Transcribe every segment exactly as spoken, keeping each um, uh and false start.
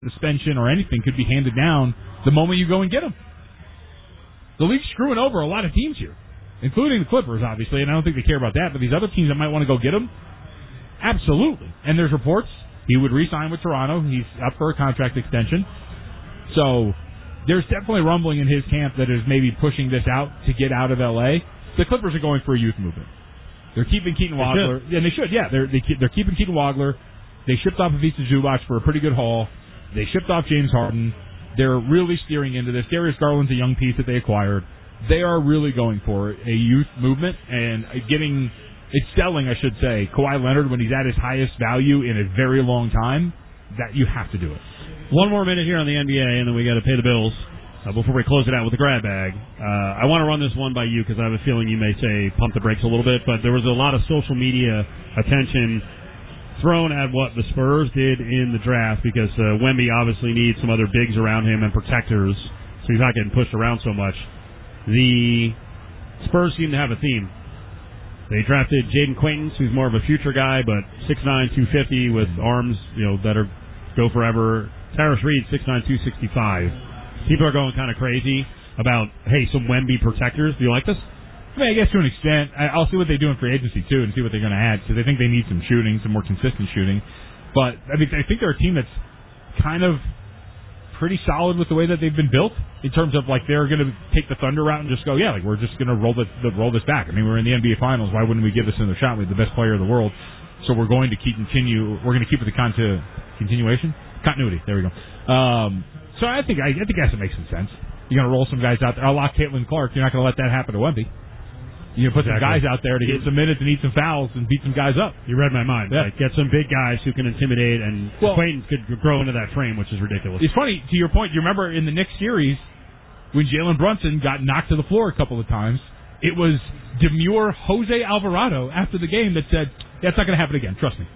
suspension or anything could be handed down the moment you go and get them. The league's screwing over a lot of teams here, including the Clippers, obviously, and I don't think they care about that, but these other teams that might want to go get him, absolutely. And there's reports he would re-sign with Toronto. He's up for a contract extension. So there's definitely rumbling in his camp that is maybe pushing this out to get out of L A. The Clippers are going for a youth movement. They're keeping Keaton Wagler. Yeah, they should. Yeah, they're they keep, they're keeping Keaton Wagler. They shipped off Ivica Zubac for a pretty good haul. They shipped off James Harden. They're really steering into this. Darius Garland's a young piece that they acquired. They are really going for a youth movement and getting, it's selling, I should say, Kawhi Leonard when he's at his highest value in a very long time, that you have to do it. One more minute here on the N B A, and then we got to pay the bills uh, before we close it out with the grab bag. Uh, I want to run this one by you because I have a feeling you may say pump the brakes a little bit, but there was a lot of social media attention thrown at what the Spurs did in the draft because uh, Wemby obviously needs some other bigs around him and protectors, so he's not getting pushed around so much. The Spurs seem to have a theme. They drafted Jaden Quaintance, who's more of a future guy, but six nine, two fifty with arms, you know, that are go forever. Tyrus Reed, six nine, two sixty-five. People are going kind of crazy about, hey, some Wemby protectors. Do you like this? I mean, I guess to an extent. I'll see what they do in free agency, too, and see what they're going to add, because I think they need some shooting, some more consistent shooting. But I mean, I think they're a team that's kind of pretty solid with the way that they've been built in terms of, like, they're going to take the Thunder route and just go, yeah, like, we're just going to roll, the, the, roll this back. I mean, we're in the N B A Finals. Why wouldn't we give this another shot? We're the best player in the world. So we're going to keep continue. We're going to keep with the conti- continuation? Continuity. There we go. Um, so I think I, I think that makes some sense. You're going to roll some guys out there. I'll lock Caitlin Clark. You're not going to let that happen to Wemby. You know, put some exactly. guys out there to get some minutes and eat some fouls and beat some guys up. You read my mind. Yeah. Like, get some big guys who can intimidate, and well, Quaintance could grow into that frame, which is ridiculous. It's funny, to your point, you remember in the Knicks series when Jalen Brunson got knocked to the floor a couple of times, it was demure Jose Alvarado after the game that said, that's not going to happen again, trust me.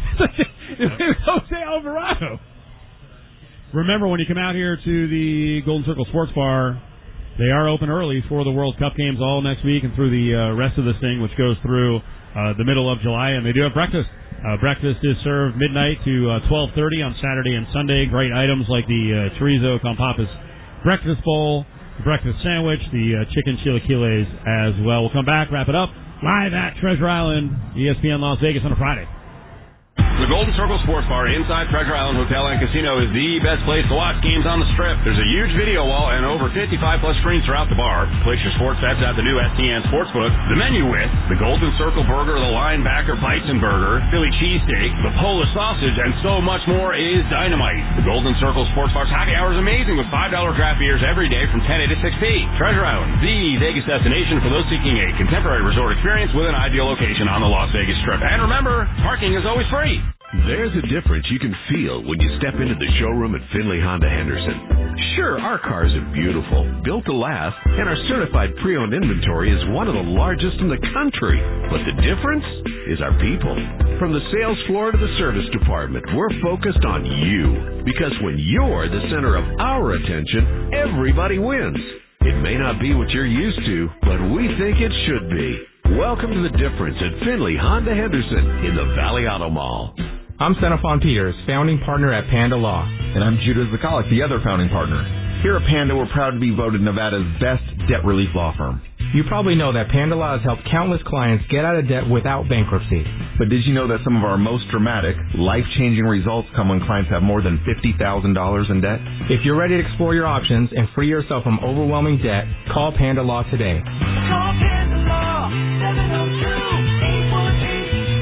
It was Jose Alvarado. Remember, when you come out here to the Golden Circle Sports Bar, they are open early for the World Cup games all next week and through the uh, rest of this thing, which goes through uh, the middle of July. And they do have breakfast. Uh, breakfast is served midnight to uh, twelve thirty on Saturday and Sunday. Great items like the uh, chorizo con papas breakfast bowl, the breakfast sandwich, the uh, chicken chilaquiles as well. We'll come back, wrap it up, live at Treasure Island, E S P N Las Vegas on a Friday. The Golden Circle Sports Bar inside Treasure Island Hotel and Casino is the best place to watch games on the Strip. There's a huge video wall and over fifty-five plus screens throughout the bar. Place your sports bets at the new S T N Sportsbook. The menu with the Golden Circle Burger, the Linebacker Bison Burger, Philly Cheesesteak, the Polish Sausage, and so much more is dynamite. The Golden Circle Sports Bar's happy hour is amazing with five dollar draft beers every day from ten a to six p. Treasure Island, the Vegas destination for those seeking a contemporary resort experience with an ideal location on the Las Vegas Strip. And remember, parking is always free. There's a difference you can feel when you step into the showroom at Finley Honda Henderson. Sure, our cars are beautiful, built to last, and our certified pre-owned inventory is one of the largest in the country. But the difference is our people. From the sales floor to the service department, we're focused on you. Because when you're the center of our attention, everybody wins. It may not be what you're used to, but we think it should be. Welcome to the difference at Finley Honda Henderson in the Valley Auto Mall. I'm Xenophon Peters, founding partner at Panda Law. And I'm Judah Zakalik, the other founding partner. Here at Panda, we're proud to be voted Nevada's best debt relief law firm. You probably know that Panda Law has helped countless clients get out of debt without bankruptcy. But did you know that some of our most dramatic, life-changing results come when clients have more than fifty thousand dollars in debt? If you're ready to explore your options and free yourself from overwhelming debt, call Panda Law today. Call Panda Law, seven oh two, eight one eight.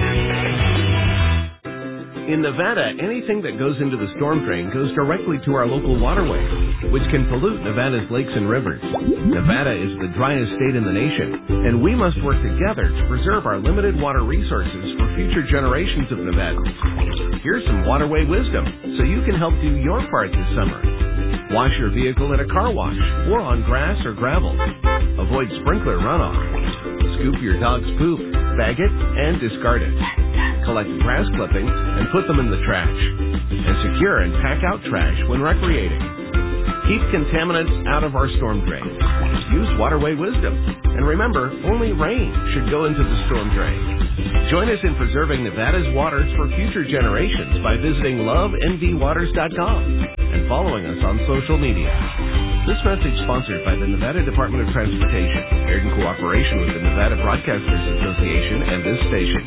In Nevada, anything that goes into the storm drain goes directly to our local waterway, which can pollute Nevada's lakes and rivers. Nevada is the driest state in the nation, and we must work together to preserve our limited water resources for future generations of Nevadans. Here's some waterway wisdom so you can help do your part this summer. Wash your vehicle at a car wash or on grass or gravel. Avoid sprinkler runoff. Scoop your dog's poop, bag it, and discard it. Collect grass clippings and put them in the trash. And secure and pack out trash when recreating. Keep contaminants out of our storm drain. Use waterway wisdom. And remember, only rain should go into the storm drain. Join us in preserving Nevada's waters for future generations by visiting love n v waters dot com and following us on social media. This message sponsored by the Nevada Department of Transportation, aired in cooperation with the Nevada Broadcasters Association and this station.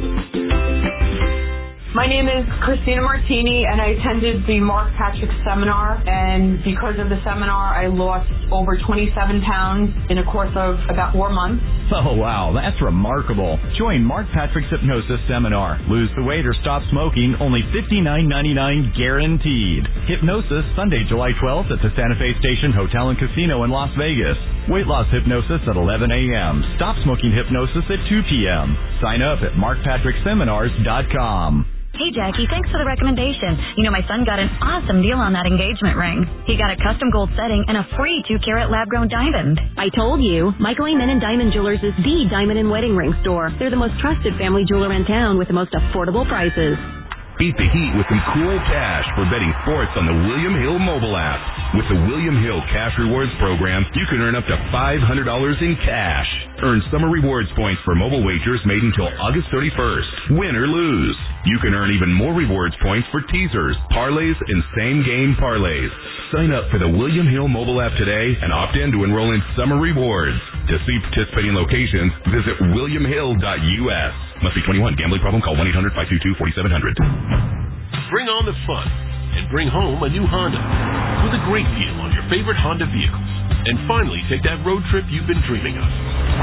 My name is Christina Martini, and I attended the Mark Patrick seminar, and because of the seminar, I lost over twenty-seven pounds in a course of about four months. Oh, wow, that's remarkable. Join Mark Patrick's Hypnosis Seminar. Lose the weight or stop smoking, only fifty-nine ninety-nine guaranteed. Hypnosis, Sunday, July twelfth at the Santa Fe Station Hotel and Casino in Las Vegas. Weight loss hypnosis at eleven a.m. Stop smoking hypnosis at two p.m. Sign up at mark patrick seminars dot com. Hey, Jackie, thanks for the recommendation. You know, my son got an awesome deal on that engagement ring. He got a custom gold setting and a free two-carat lab-grown diamond. I told you, Michael A. Menon Diamond Jewelers is the diamond and wedding ring store. They're the most trusted family jeweler in town with the most affordable prices. Beat the heat with some cool cash for betting sports on the William Hill mobile app. With the William Hill Cash Rewards program, you can earn up to five hundred dollars in cash. Earn summer rewards points for mobile wagers made until August thirty-first. Win or lose. You can earn even more rewards points for teasers, parlays, and same-game parlays. Sign up for the William Hill mobile app today and opt in to enroll in summer rewards. To see participating locations, visit william hill dot u s. Must be twenty-one. Gambling problem? Call one eight hundred five two two four seven zero zero. Bring on the fun and bring home a new Honda with a great deal on your favorite Honda vehicles. And finally, take that road trip you've been dreaming of.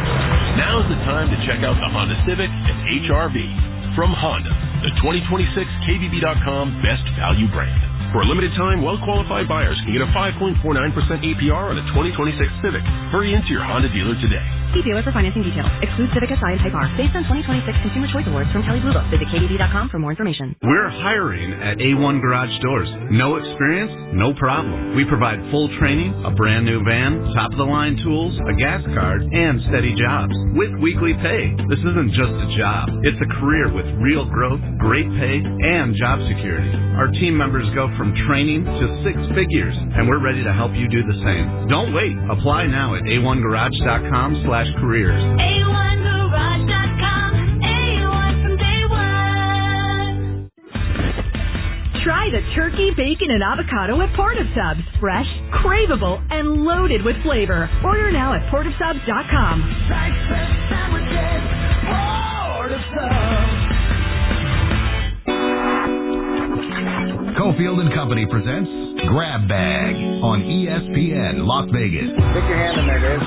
Now's the time to check out the Honda Civic and H R V from Honda, the twenty twenty-six K B B dot com best value brand. For a limited time, well-qualified buyers can get a five point four nine percent A P R on a twenty twenty-six Civic. Hurry into your Honda dealer today. See dealer for financing details. Exclude Civic S I and Type R. Based on twenty twenty-six Consumer Choice Awards from Kelley Blue Book. Visit K B B dot com for more information. We're hiring at A one Garage Doors. No experience? No problem. We provide full training, a brand new van, top-of-the-line tools, a gas card, and steady jobs. With weekly pay. This isn't just a job. It's a career with real growth, great pay, and job security. Our team members go from training to six figures, and we're ready to help you do the same. Don't wait. Apply now at A one garage dot com slash careers. A one garage dot com, A one from day one. Try the turkey, bacon, and avocado at Port of Subs. Fresh, craveable, and loaded with flavor. Order now at port of subs dot com. Breakfast sandwiches, Port of Subs. Cofield and Company presents Grab Bag on E S P N Las Vegas. Stick your hand in there, Dave.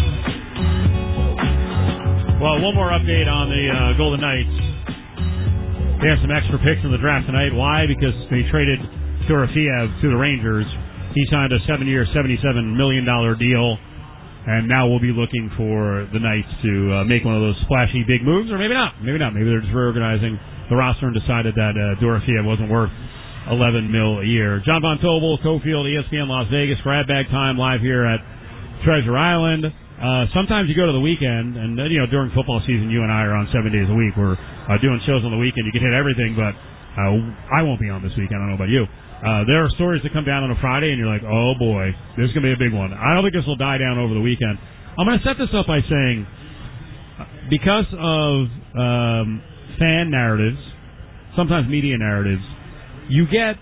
Well, one more update on the uh, Golden Knights. They have some extra picks in the draft tonight. Why? Because they traded Dorofeyev to the Rangers. He signed a seven-year, seventy-seven million dollars deal, and now we'll be looking for the Knights to uh, make one of those splashy big moves, or maybe not. Maybe not. Maybe they're just reorganizing the roster and decided that uh, Dorofeyev wasn't worth eleven mil a year. John Von Tobel, Cofield, E S P N Las Vegas, grab bag time live here at Treasure Island. Uh, sometimes you go to the weekend, and uh, you know during football season, you and I are on seven days a week. We're uh, doing shows on the weekend. You can hit everything, but uh, I won't be on this weekend. I don't know about you. Uh, there are stories that come down on a Friday, and you're like, oh boy, this is going to be a big one. I don't think this will die down over the weekend. I'm going to set this up by saying, because of um, fan narratives, sometimes media narratives, you get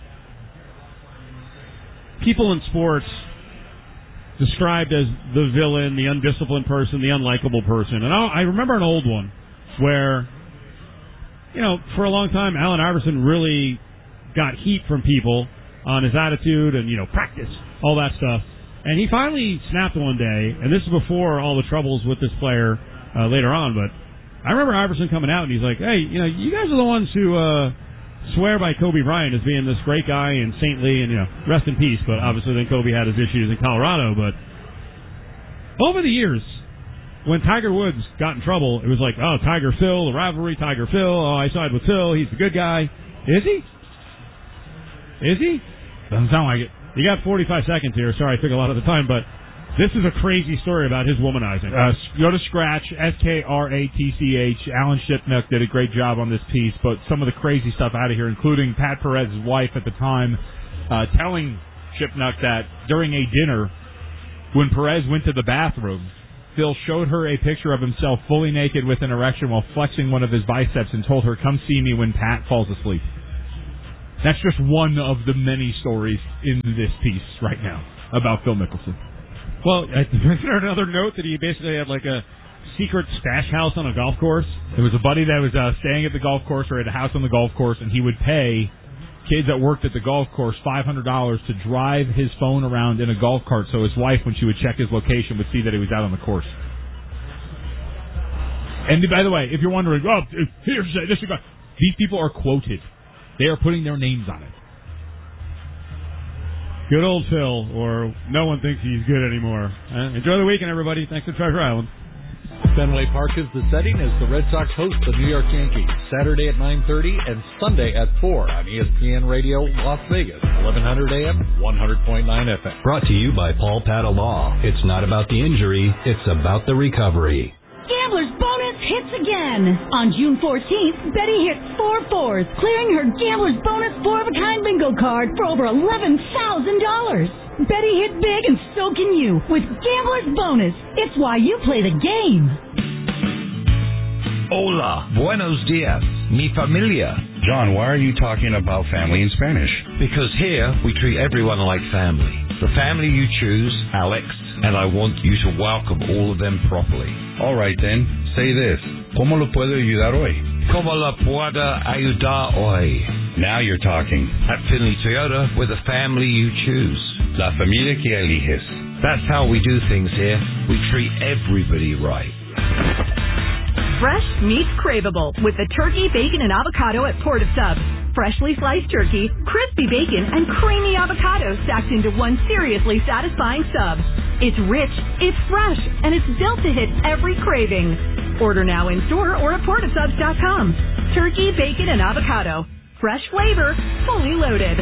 people in sports described as the villain, the undisciplined person, the unlikable person. And I, I remember an old one where, you know, for a long time, Allen Iverson really got heat from people on his attitude and, you know, practice, all that stuff. And he finally snapped one day, and this is before all the troubles with this player uh, later on, but I remember Iverson coming out, and he's like, hey, you know, you guys are the ones who uh, swear by Kobe Bryant as being this great guy and saintly and, you know, rest in peace. But obviously then Kobe had his issues in Colorado. But over the years, when Tiger Woods got in trouble, it was like, oh, Tiger Phil, the rivalry, Tiger Phil, oh, I side with Phil, he's the good guy. Is he? Is he? Doesn't sound like it. You got forty-five seconds here. Sorry, I took a lot of the time, but this is a crazy story about his womanizing. Uh, go to Scratch, S K R A T C H. Alan Shipnuck did a great job on this piece, but some of the crazy stuff out of here, including Pat Perez's wife at the time uh, telling Shipnuck that during a dinner, when Perez went to the bathroom, Phil showed her a picture of himself fully naked with an erection while flexing one of his biceps and told her, come see me when Pat falls asleep. That's just one of the many stories in this piece right now about Phil Mickelson. Well, I heard another note that he basically had like a secret stash house on a golf course. There was a buddy that was uh, staying at the golf course or at a house on the golf course, and he would pay kids that worked at the golf course five hundred dollars to drive his phone around in a golf cart so his wife, when she would check his location, would see that he was out on the course. And by the way, if you're wondering, oh, here's this, these people are quoted. They are putting their names on it. Good old Phil, or no one thinks he's good anymore. Uh, enjoy the weekend, everybody. Thanks for Treasure Island. Fenway Park is the setting as the Red Sox host the New York Yankees, Saturday at nine thirty and Sunday at four on E S P N Radio Las Vegas, eleven hundred A M, one hundred point nine F M. Brought to you by Paul Patta Law. It's not about the injury, it's about the recovery. Gambler's bonus hits again. On June fourteenth, Betty hit four fours, clearing her Gambler's bonus four-of-a-kind bingo card for over eleven thousand dollars. Betty hit big, and so can you with Gambler's bonus. It's why you play the game. Hola, buenos dias, mi familia. John, why are you talking about family in Spanish? Because here we treat everyone like family. The family you choose, Alex, and I want you to welcome all of them properly. All right then, say this. ¿Cómo lo puedo ayudar hoy? ¿Cómo lo puedo ayudar hoy? Now you're talking. At Finley Toyota, we're the family you choose. La familia que eliges. That's how we do things here. We treat everybody right. Fresh meets craveable with the turkey, bacon, and avocado at Port of Subs. Freshly sliced turkey, crispy bacon, and creamy avocado stacked into one seriously satisfying sub. It's rich, it's fresh, and it's built to hit every craving. Order now in store or at port of subs dot com. Turkey, bacon, and avocado. Fresh flavor, fully loaded.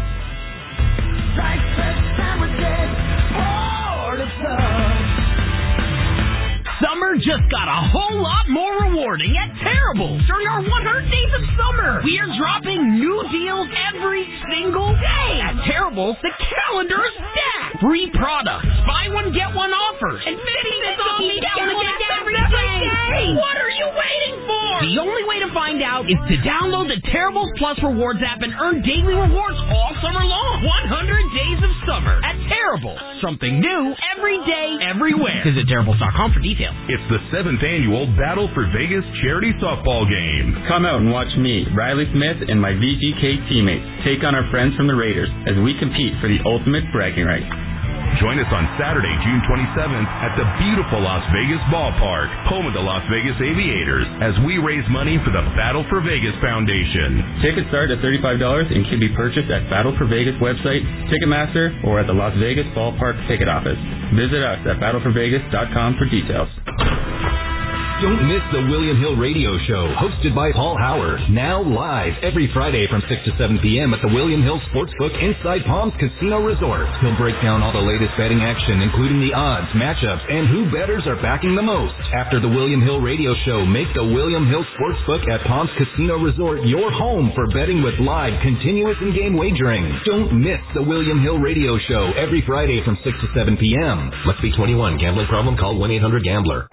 Summer just got a whole lot more rewarding at Terrible during our one hundred days of summer. We are dropping new deals every single day. At Terrible, the calendar is stacked. Free products, buy one, get one offers, and fifty cents off each element every day. What are you waiting for? The only way to find out is to download the Terrible Plus Rewards app and earn daily rewards all summer long. one hundred days of summer at Terrible. Something new every day, everywhere. Visit terribles dot com for details. It's the seventh annual Battle for Vegas charity softball game. Come out and watch me, Riley Smith, and my V G K teammates take on our friends from the Raiders as we compete for the ultimate bragging rights. Join us on Saturday, June twenty-seventh at the beautiful Las Vegas Ballpark, home of the Las Vegas Aviators, as we raise money for the Battle for Vegas Foundation. Tickets start at thirty-five dollars and can be purchased at Battle for Vegas website, Ticketmaster, or at the Las Vegas Ballpark ticket office. Visit us at battle for vegas dot com for details. Don't miss the William Hill Radio Show, hosted by Paul Howard. Now live every Friday from six to seven p.m. at the William Hill Sportsbook inside Palms Casino Resort. He'll break down all the latest betting action, including the odds, matchups, and who bettors are backing the most. After the William Hill Radio Show, make the William Hill Sportsbook at Palms Casino Resort your home for betting with live, continuous in-game wagering. Don't miss the William Hill Radio Show every Friday from six to seven p.m. Must be twenty-one. Gambling problem? Call one eight hundred gambler.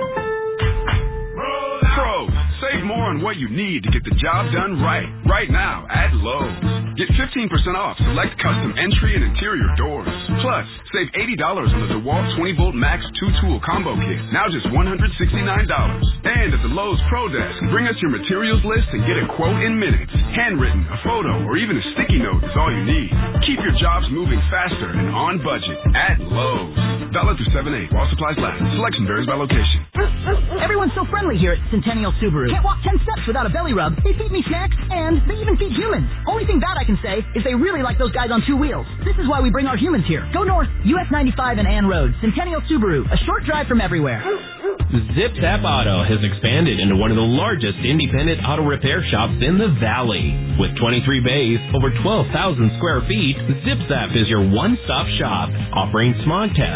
Save more on what you need to get the job done right, right now at Lowe's. Get fifteen percent off select custom entry and interior doors. Plus, save eighty dollars on the DeWalt twenty volt Max two tool combo kit, now just one hundred sixty-nine dollars. And at the Lowe's Pro Desk, bring us your materials list and get a quote in minutes. Handwritten, a photo, or even a sticky note is all you need. Keep your jobs moving faster and on budget at Lowe's. Dollar through seven eight while supplies last. Selection varies by location. Everyone's so friendly here at Centennial Subaru. Can't walk ten steps without a belly rub. They feed me snacks, and they even feed humans. Only thing bad I can say is they really like those guys on two wheels. This is why we bring our humans here. Go north, U S ninety-five and Ann Road. Centennial Subaru, a short drive from everywhere. Zip Zap Auto has expanded into one of the largest independent auto repair shops in the Valley. With twenty-three bays, over twelve thousand square feet, Zip Zap is your one-stop shop, offering smog tests,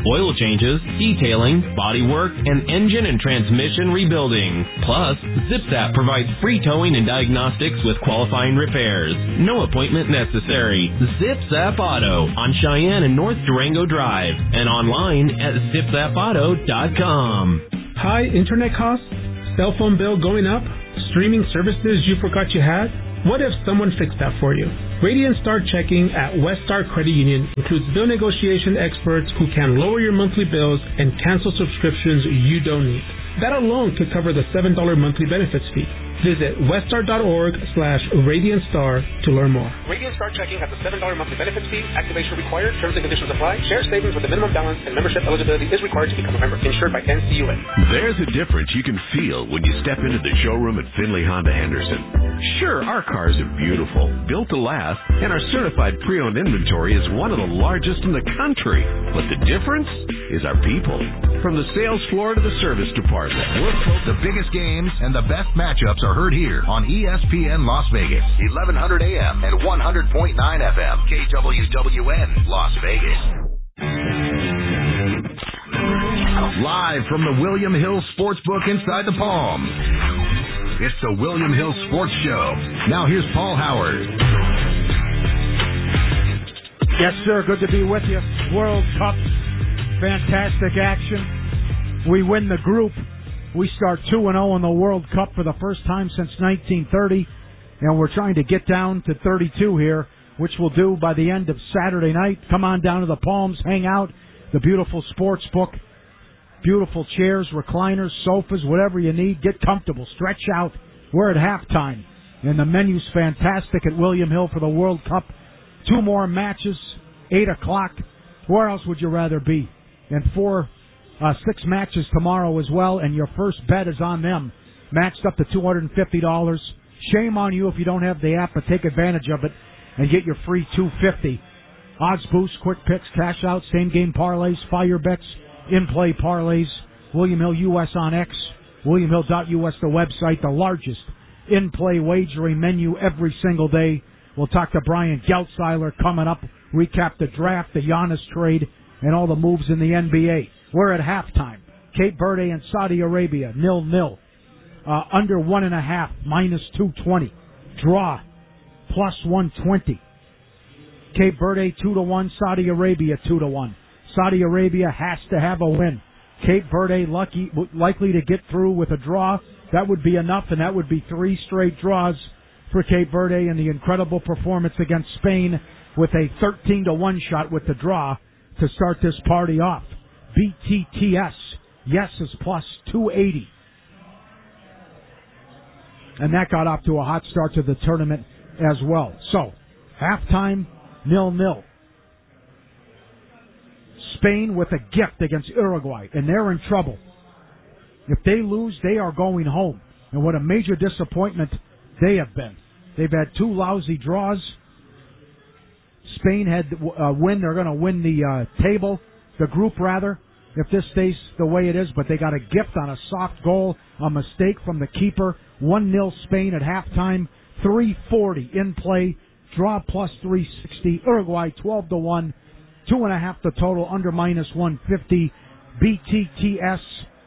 oil changes, detailing, body work, and engine and transmission rebuilding. Plus, ZipZap provides free towing and diagnostics with qualifying repairs. No appointment necessary. ZipZap Auto on Cheyenne and North Durango Drive and online at zip zap auto dot com. High internet costs? Cell phone bill going up? Streaming services you forgot you had? What if someone fixed that for you? Radiant Star Checking at West Star Credit Union includes bill negotiation experts who can lower your monthly bills and cancel subscriptions you don't need. That alone could cover the seven dollars monthly benefits fee. Visit weststar.org slash Radiant Star to learn more. Radiant Star Checking has a seven dollars monthly benefits fee. Activation required. Terms and conditions apply. Share savings with a minimum balance and membership eligibility is required to become a member. Insured by N C U A. There's a difference you can feel when you step into the showroom at Finley Honda Henderson. Sure, our cars are beautiful, built to last, and our certified pre-owned inventory is one of the largest in the country. But the difference is our people. From the sales floor to the service department. The biggest games and the best matchups are heard here on E S P N Las Vegas, eleven hundred A M and one hundred point nine F M, K W W N, Las Vegas. Live from the William Hill Sportsbook inside the Palms, it's the William Hill Sports Show. Now here's Paul Howard. Yes, sir. Good to be with you. World Cup. Fantastic action. We win the group. We start two and oh in the World Cup for the first time since nineteen thirty, and we're trying to get down to thirty-two here, which we'll do by the end of Saturday night. Come on down to the Palms, hang out, the beautiful sports book, beautiful chairs, recliners, sofas, whatever you need. Get comfortable, stretch out. We're at halftime, and the menu's fantastic at William Hill for the World Cup. Two more matches, eight o'clock. Where else would you rather be? And four Uh, six matches tomorrow as well, and your first bet is on them, matched up to two hundred fifty dollars. Shame on you if you don't have the app, but take advantage of it and get your free two hundred fifty dollars. Odds boost, quick picks, cash out, same game parlays, fire bets, in-play parlays, William Hill U S on X, william hill dot U S, the website, the largest in-play wagering menu every single day. We'll talk to Brian Geltzeiler coming up, recap the draft, the Giannis trade, and all the moves in the N B A. We're at halftime. Cape Verde and Saudi Arabia, nil-nil. Uh, under one and a half, minus two twenty. Draw, plus one twenty. Cape Verde, two to one. Saudi Arabia, two to one. Saudi Arabia has to have a win. Cape Verde lucky, likely to get through with a draw. That would be enough, and that would be three straight draws for Cape Verde, and the incredible performance against Spain with a thirteen to one shot with the draw to start this party off. B T T S, yes, is plus two eighty. And that got off to a hot start to the tournament as well. So, halftime, nil-nil. Spain with a gift against Uruguay, and they're in trouble. If they lose, they are going home. And what a major disappointment they have been. They've had two lousy draws. Spain had a win. They're going to win the uh, table. The group, rather, if this stays the way it is, but they got a gift on a soft goal, a mistake from the keeper. one nil Spain at halftime, three forty in play, draw plus three sixty. Uruguay twelve to one, two and a half the total, under minus one fifty. B T T S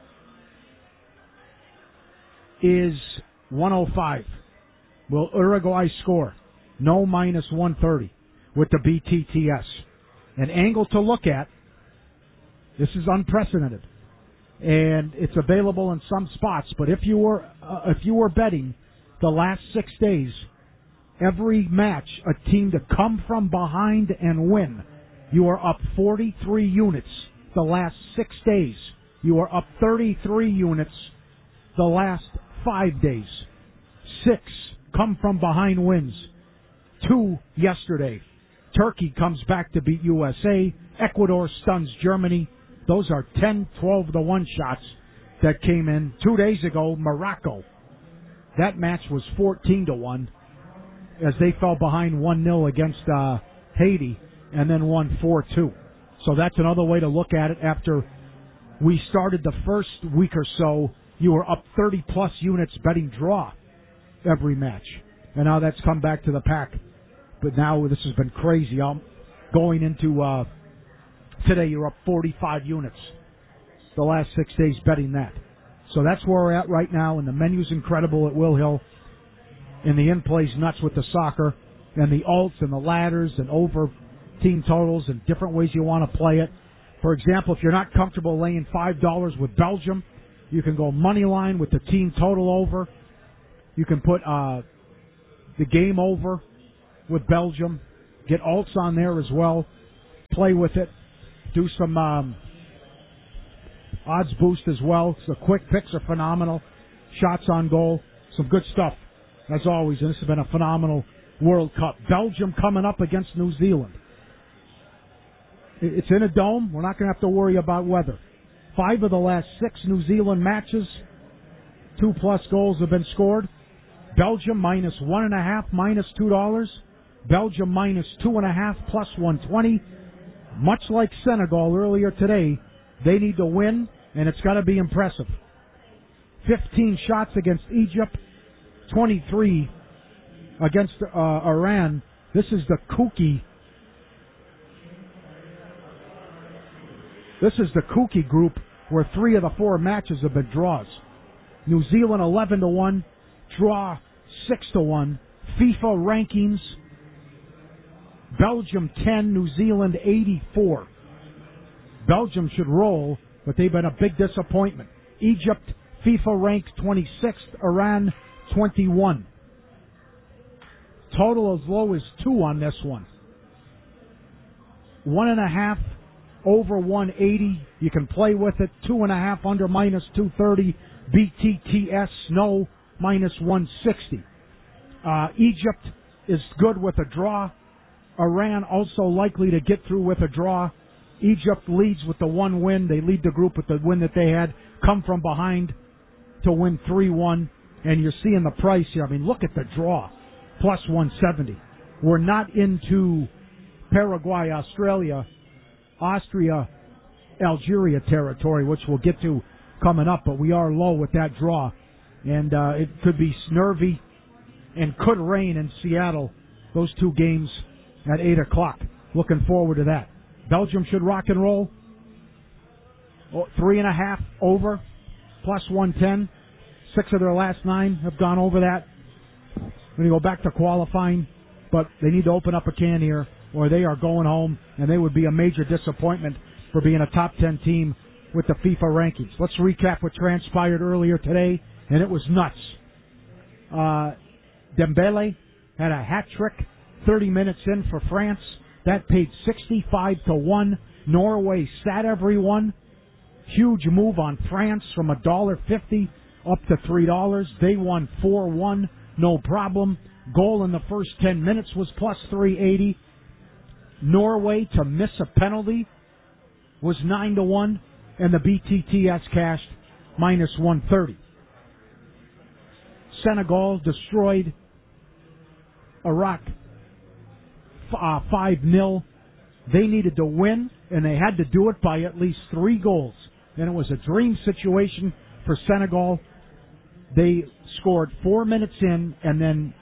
is one oh five. Will Uruguay score? No, minus one thirty with the B T T S. An angle to look at. This is unprecedented, and it's available in some spots. But if you were uh, if you were betting the last six days, every match a team to come from behind and win, you are up forty-three units. The last six days, you are up thirty-three units. The last five days, six come from behind wins. Two yesterday. Turkey comes back to beat U S A. Ecuador stuns Germany. Those are ten, twelve to one shots that came in. Two days ago, Morocco. That match was fourteen to one as they fell behind one nil against uh, Haiti and then won four two. So that's another way to look at it. After we started the first week or so, you were up thirty plus units betting draw every match. And now that's come back to the pack. But now this has been crazy. I'm going into uh, Today you're up forty-five units. The last six days betting that. So that's where we're at right now, and the menu's incredible at Will Hill. And the in-play's nuts with the soccer, and the alts and the ladders and over team totals and different ways you want to play it. For example, if you're not comfortable laying five dollars with Belgium, you can go money line with the team total over. You can put uh, the game over with Belgium. Get alts on there as well. Play with it. Do some um, odds boost as well. The quick picks are phenomenal. Shots on goal. Some good stuff, as always. And this has been a phenomenal World Cup. Belgium coming up against New Zealand. It's in a dome. We're not going to have to worry about weather. Five of the last six New Zealand matches, two-plus goals have been scored. Belgium minus one and a half, minus two dollars. Belgium minus two and a half, plus one twenty. Much like Senegal earlier today, they need to win, and it's got to be impressive. Fifteen shots against Egypt, twenty-three against uh, Iran. This is the kooky. This is the kooky group where three of the four matches have been draws. New Zealand eleven to one, draw six to one. FIFA rankings: Belgium ten, New Zealand eighty-four. Belgium should roll, but they've been a big disappointment. Egypt, FIFA ranked twenty-sixth, Iran twenty-one. Total as low as two on this one. One and a half over one eighty. You can play with it. Two and a half under minus two thirty. B T T S Snow minus one sixty. Uh, Egypt is good with a draw. Iran also likely to get through with a draw. Egypt leads with the one win. They lead the group with the win that they had. Come from behind to win three one. And you're seeing the price here. I mean, look at the draw. Plus one seventy. We're not into Paraguay, Australia, Austria, Algeria territory, which we'll get to coming up, but we are low with that draw. And uh, it could be nervy and could rain in Seattle, those two games at eight o'clock. Looking forward to that. Belgium should rock and roll. Oh, three and a half over, plus one ten. Six of their last nine have gone over that. When you go back to qualifying, but they need to open up a can here, or they are going home, and they would be a major disappointment for being a top ten team with the FIFA rankings. Let's recap what transpired earlier today, and it was nuts. Uh, Dembele had a hat trick thirty minutes in for France. That paid sixty-five to one. Norway sat everyone. Huge move on France from one dollar fifty up to three dollars. They won four one, no problem. Goal in the first ten minutes was plus three eighty. Norway to miss a penalty was nine to one, and the B T T S cashed minus one thirty. Senegal destroyed Iraq uh, five nil. They needed to win, and they had to do it by at least three goals. And it was a dream situation for Senegal. They scored four minutes in, and then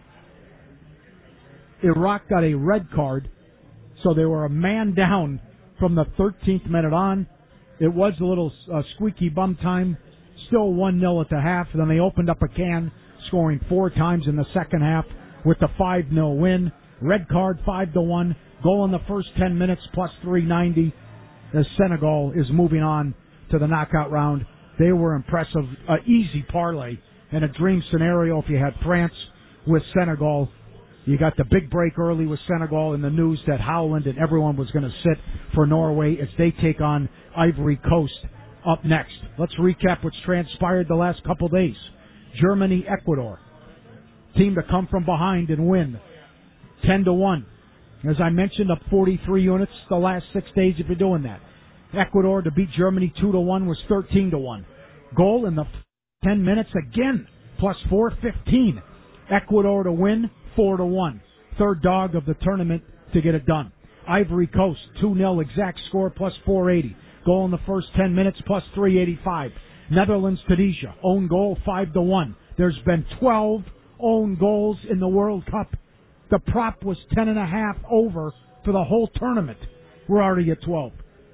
Iraq got a red card, so they were a man down from the thirteenth minute on. It was a little uh, squeaky bum time, still one nil at the half. Then they opened up a can, scoring four times in the second half with the five nil win. Red card, five to one. Goal in the first ten minutes, plus three ninety, as Senegal is moving on to the knockout round. They were impressive. An easy parlay and a dream scenario if you had France with Senegal. You got the big break early with Senegal in the news that Howland and everyone was going to sit for Norway as they take on Ivory Coast up next. Let's recap what's transpired the last couple days. Germany, Ecuador. Team to come from behind and win. ten to one. As I mentioned, up forty-three units the last six days if you're doing that. Ecuador to beat Germany two to one was thirteen to one. Goal in the ten minutes again, plus four fifteen. Ecuador to win, four to one. Third dog of the tournament to get it done. Ivory Coast, two nil exact score, plus four eighty. Goal in the first ten minutes, plus three eighty-five. Netherlands, Tunisia, own goal, five to one. There's been twelve own goals in the World Cup. The prop was ten and a half over for the whole tournament. We're already at twelve.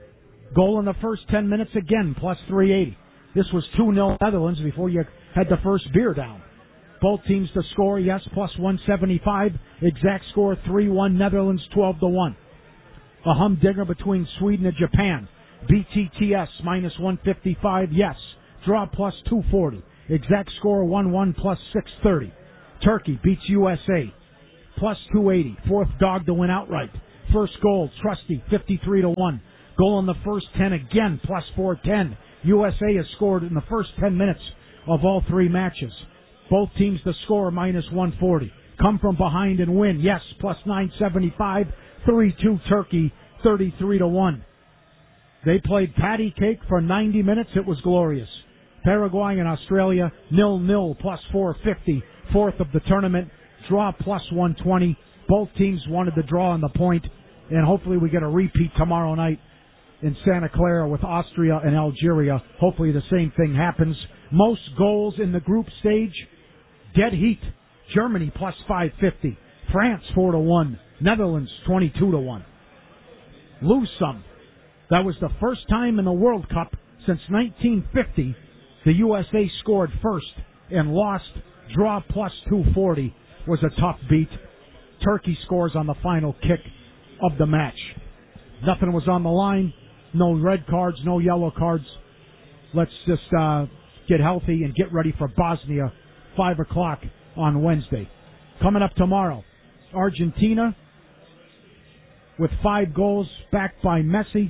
Goal in the first ten minutes again, plus three eighty. This was two nil Netherlands before you had the first beer down. Both teams to score, yes, plus one seventy-five. Exact score three one Netherlands, twelve to one. A humdinger between Sweden and Japan. B T T S minus one fifty-five, yes. Draw plus two forty. Exact score one one plus six thirty. Turkey beats U S A plus two eighty. Fourth dog to win outright. First goal, Trusty, fifty-three to one. Goal in the first ten again, plus four ten. U S A has scored in the first ten minutes of all three matches. Both teams to score, minus one forty. Come from behind and win, yes, plus nine seventy-five. three two Turkey, thirty-three to one. They played patty cake for ninety minutes. It was glorious. Paraguay and Australia, nil nil, plus four fifty. Fourth of the tournament. Draw plus one twenty. Both teams wanted the draw on the point, and hopefully we get a repeat tomorrow night in Santa Clara with Austria and Algeria. Hopefully the same thing happens. Most goals in the group stage, dead heat. Germany plus five fifty. France four to one. Netherlands twenty-two to one. Lose some. That was the first time in the World Cup since nineteen fifty the U S A scored first and lost. Draw plus two forty was a tough beat. Turkey scores on the final kick of the match. Nothing was on the line. No red cards, no yellow cards. Let's just uh, get healthy and get ready for Bosnia, five o'clock on Wednesday. Coming up tomorrow, Argentina with five goals backed by Messi.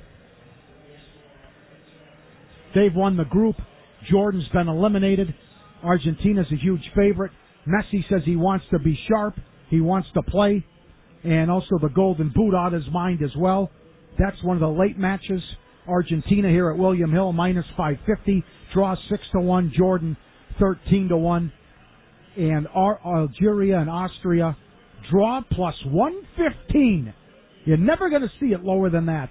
They've won the group. Jordan's been eliminated. Argentina's a huge favorite. Messi says he wants to be sharp. He wants to play. And also the golden boot out of his mind as well. That's one of the late matches. Argentina here at William Hill, minus five fifty. Draw six to one. Jordan, thirteen to one. And Ar- Algeria and Austria, draw plus one fifteen. You're never going to see it lower than that.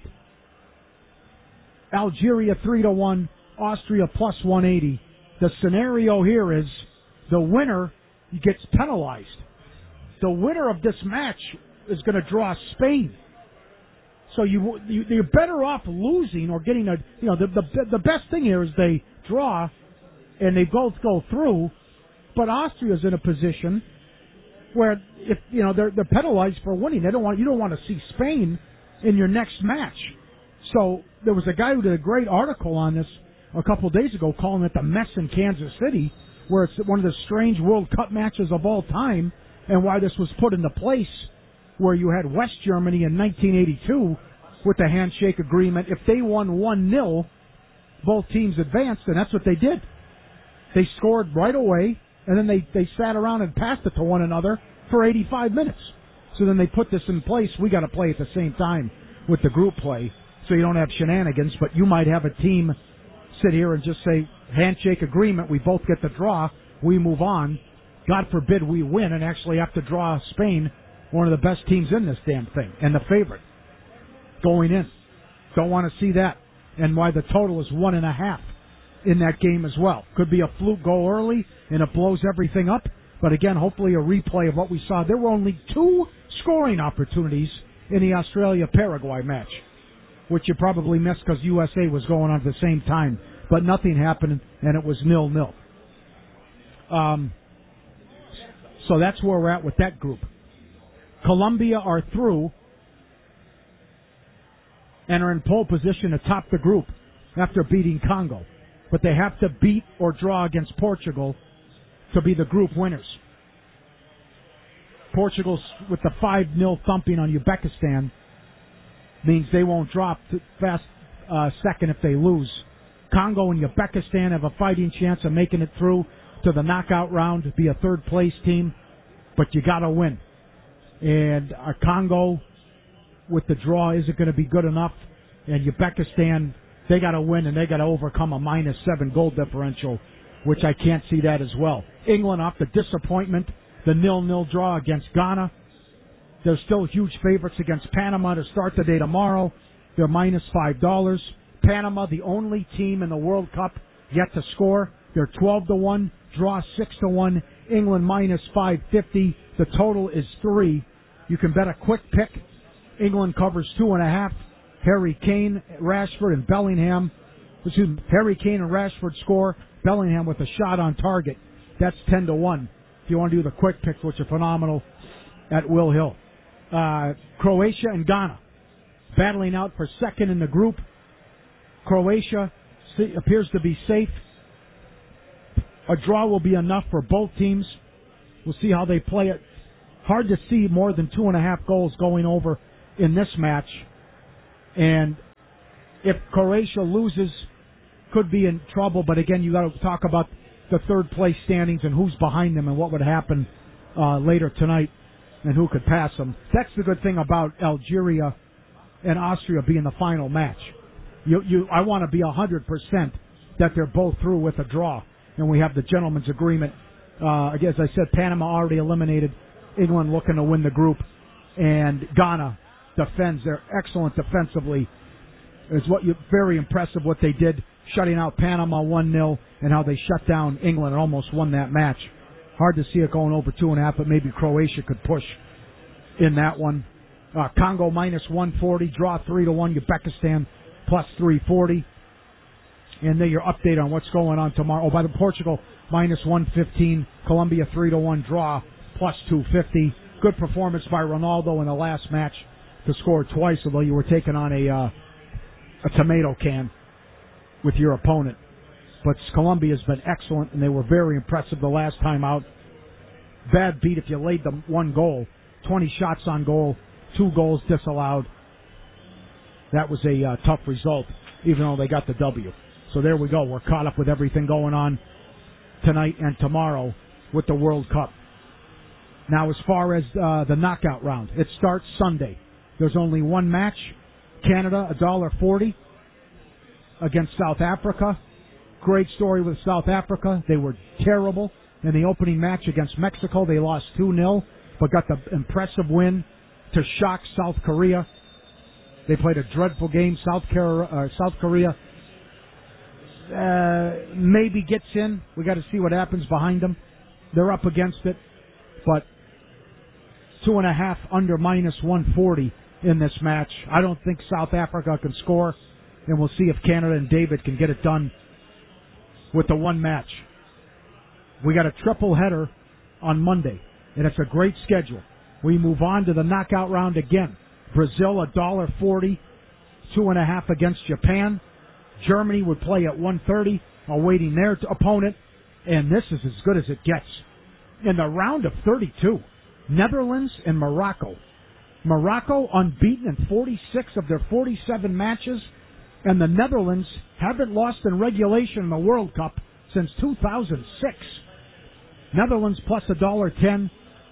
Algeria, three to one. Austria, plus one eighty. The scenario here is the winner gets penalized. The winner of this match is going to draw Spain. So you, you you're better off losing or getting a you know the the the best thing here is they draw and they both go through, but Austria's in a position where if you know they're they're penalized for winning. They don't want you don't want to see Spain in your next match. So there was a guy who did a great article on this a couple of days ago, calling it the mess in Kansas City, where it's one of the strange World Cup matches of all time, and why this was put into place, where you had West Germany in nineteen eighty-two with the handshake agreement. If they won one nil, both teams advanced, and that's what they did. They scored right away, and then they, they sat around and passed it to one another for eighty-five minutes. So then they put this in place. We got to play at the same time with the group play, so you don't have shenanigans, but you might have a team sit here and just say, handshake agreement, we both get the draw, we move on. God forbid we win and actually have to draw Spain, one of the best teams in this damn thing, and the favorite going in. Don't want to see that. And why the total is one and a half in that game as well. Could be a fluke goal early and it blows everything up. But again, hopefully a replay of what we saw. There were only two scoring opportunities in the Australia-Paraguay match, which you probably missed because U S A was going on at the same time. But nothing happened, and it was nil-nil. Um, so that's where we're at with that group. Colombia are through and are in pole position to top the group after beating Congo. But they have to beat or draw against Portugal to be the group winners. Portugal, with the five nil thumping on Uzbekistan, means they won't drop to fast uh, second if they lose. Congo and Uzbekistan have a fighting chance of making it through to the knockout round to be a third-place team, but you got to win. And uh, Congo, with the draw, isn't going to be good enough. And Uzbekistan, they got to win, and they got to overcome a minus seven goal differential, which I can't see that as well. England, off the disappointment, the nil-nil draw against Ghana. They're still huge favorites against Panama to start the day tomorrow. They're minus five dollars. Panama, the only team in the World Cup yet to score. They're twelve to one. Draw six to one. England minus five fifty. The total is three. You can bet a quick pick. England covers two and a half. Harry Kane, Rashford, and Bellingham. Excuse me, Harry Kane and Rashford score. Bellingham with a shot on target. That's ten to one. If you want to do the quick picks, which are phenomenal at Will Hill. Uh, Croatia and Ghana battling out for second in the group. Croatia appears to be safe. A draw will be enough for both teams. We'll see how they play it. Hard to see more than two and a half goals going over in this match. And if Croatia loses, could be in trouble. But again, you got to talk about the third place standings and who's behind them and what would happen uh, later tonight and who could pass them. That's the good thing about Algeria and Austria being the final match. You, you, I want to be one hundred percent that they're both through with a draw, and we have the gentleman's agreement. Uh, as I said, Panama already eliminated. England looking to win the group, and Ghana defends. They're excellent defensively. It's what you very impressive what they did, shutting out Panama one nil, and how they shut down England and almost won that match. Hard to see it going over two and a half, but maybe Croatia could push in that one. Uh, Congo minus one forty, draw three to one. Uzbekistan plus three forty. And then your update on what's going on tomorrow. Oh, by the Portugal minus one fifteen, Colombia three to one draw plus two fifty. Good performance by Ronaldo in the last match to score twice, although you were taking on a uh, a tomato can with your opponent. But Colombia's been excellent, and they were very impressive the last time out. Bad beat if you laid them one goal. twenty shots on goal, two goals disallowed. That was a uh, tough result, even though they got the W. So there we go. We're caught up with everything going on tonight and tomorrow with the World Cup. Now, as far as uh, the knockout round, it starts Sunday. There's only one match. Canada, one dollar forty against South Africa. Great story with South Africa. They were terrible in the opening match against Mexico. They lost two nil, but got the impressive win to shock South Korea. They played a dreadful game. South Korea, uh, South Korea uh, maybe gets in. We got to see what happens behind them. They're up against it, but two and a half under minus one forty in this match. I don't think South Africa can score, and we'll see if Canada and David can get it done with the one match. We got a triple header on Monday, and it's a great schedule. We move on to the knockout round again. Brazil, one dollar forty, two and a half against Japan. Germany would play at one thirty, awaiting their opponent, and this is as good as it gets. In the round of thirty-two, Netherlands and Morocco. Morocco unbeaten in forty-six of their forty-seven matches, and the Netherlands haven't lost in regulation in the World Cup since two thousand six. Netherlands plus one dollar ten.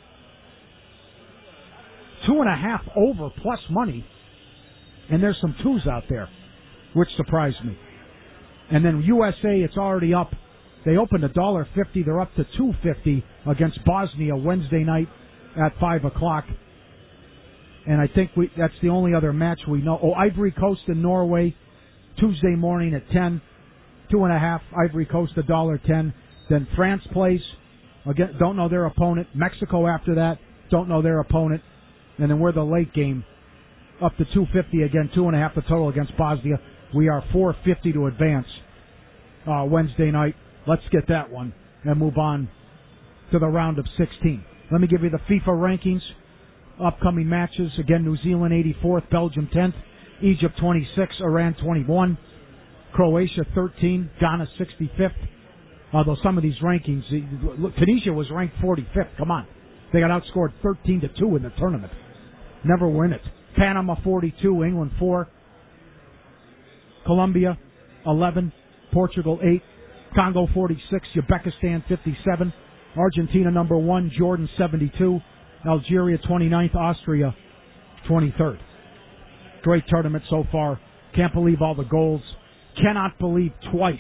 Two and a half over plus money. And there's some twos out there, which surprised me. And then U S A, it's already up. They opened one dollar fifty. They're up to two fifty against Bosnia Wednesday night at five o'clock. And I think we that's the only other match we know. Oh, Ivory Coast and Norway, Tuesday morning at ten. Two and a half, Ivory Coast, one dollar ten. Then France plays. Again, don't know their opponent. Mexico after that, don't know their opponent. And then we're the late game, up to two fifty again, two and a half the total against Bosnia. We are four fifty to advance uh, Wednesday night. Let's get that one and move on to the round of sixteen. Let me give you the FIFA rankings. Upcoming matches, again, New Zealand eighty-fourth, Belgium tenth, Egypt twenty-sixth, Iran twenty-one, Croatia thirteen, Ghana sixty-fifth. Although some of these rankings, look, Tunisia was ranked forty-fifth. Come on. They got outscored thirteen to two in the tournament. Never win it. Panama forty-two, England four, Colombia eleven, Portugal eight, Congo forty-six, Uzbekistan fifty-seven, Argentina number one, Jordan seventy-two, Algeria twenty-ninth, Austria twenty-third. Great tournament so far. Can't believe all the goals. Cannot believe twice.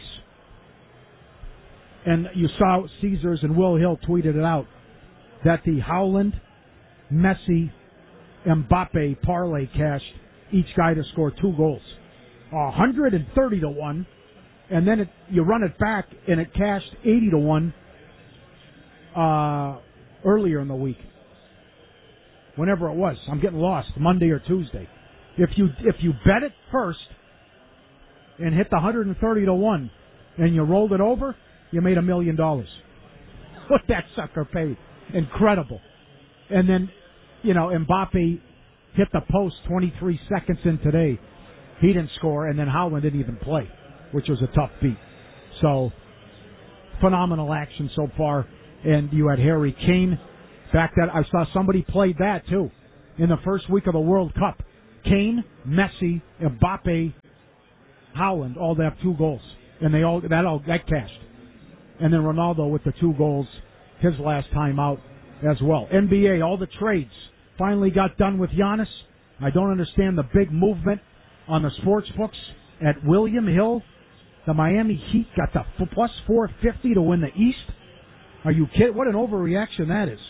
And you saw Caesars and Will Hill tweeted it out that the Howland, Messi, Mbappe parlay cashed each guy to score two goals. one hundred thirty to one, and then it, you run it back and it cashed eighty to one uh, earlier in the week. Whenever it was. I'm getting lost. Monday or Tuesday. If you if you bet it first and hit the one hundred thirty to one and you rolled it over, you made a million dollars. What that sucker paid. Incredible. And then, you know, Mbappe hit the post twenty-three seconds in today. He didn't score, and then Haaland didn't even play, which was a tough beat. So, phenomenal action so far. And you had Harry Kane. Back that I saw somebody played that, too, in the first week of the World Cup. Kane, Messi, Mbappe, Haaland all have two goals. And they all that all that cashed. And then Ronaldo with the two goals his last time out as well. N B A, all the trades finally got done with Giannis. I don't understand the big movement on the sports books at William Hill. The Miami Heat got the plus four fifty to win the East. Are you kidding? What an overreaction that is.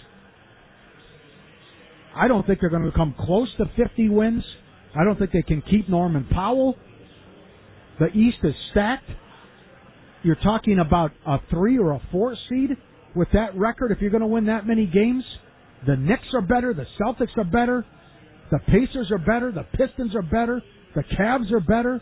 I don't think they're going to come close to fifty wins. I don't think they can keep Norman Powell. The East is stacked. You're talking about a three or a four seed with that record if you're going to win that many games. The Knicks are better. The Celtics are better. The Pacers are better. The Pistons are better. The Cavs are better.